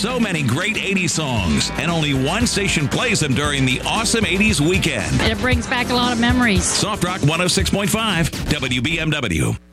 So many great 80s songs, and only one station plays them during the awesome 80s weekend. It brings back a lot of memories. Soft Rock 106.5, WBMW.